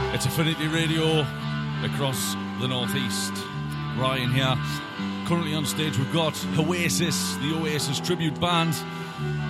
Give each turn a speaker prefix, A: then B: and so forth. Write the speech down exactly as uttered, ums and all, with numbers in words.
A: It's Affinity Radio across the northeast. Ryan here. Currently on stage we've got Oasis, the Oasis tribute band.